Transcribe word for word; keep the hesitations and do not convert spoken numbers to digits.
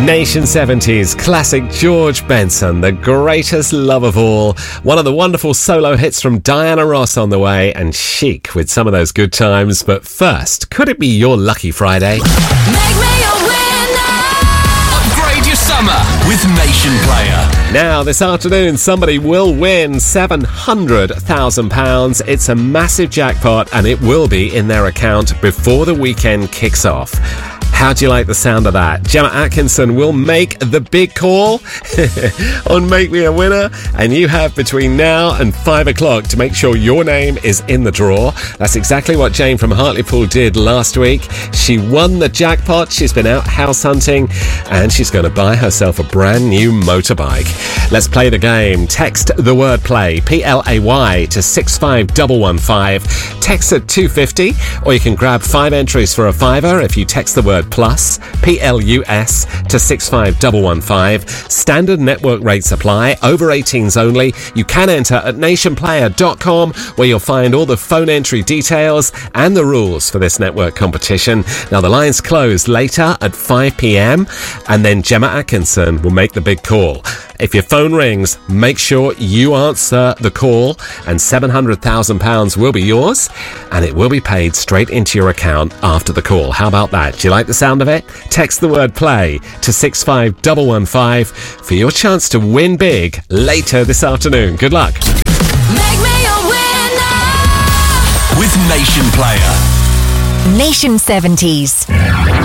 Nation seventies classic George Benson, the greatest love of all. One of the wonderful solo hits from Diana Ross on the way, and Chic with some of those good times. But first, could it be your lucky Friday? Make me a winner! Upgrade your summer with Nation Player. Now, this afternoon, somebody will win seven hundred thousand pounds. It's a massive jackpot, and it will be in their account before the weekend kicks off. How do you like the sound of that? Gemma Atkinson will make the big call on Make Me a Winner, and you have between now and five o'clock to make sure your name is in the draw. That's exactly what Jane from Hartlepool did last week. She won the jackpot. She's been out house hunting, and she's going to buy herself a brand new motorbike. Let's play the game. Text the word play, P L A Y, to six five one one five. Text at two fifty, or you can grab five entries for a fiver if you text the word plus, P L U S, to six five one one five. Standard network rates apply. Over eighteens only. You can enter at nation player dot com, where you'll find all the phone entry details and the rules for this network competition. Now, the lines close later at five p.m, and then Gemma Atkinson will make the big call. If your phone rings, make sure you answer the call, and seven hundred thousand pounds will be yours, and it will be paid straight into your account after the call. How about that? Do you like the sound of it? Text the word play to six five one one five for your chance to win big later this afternoon. Good luck. Make me a winner! With Nation Player. Nation seventies.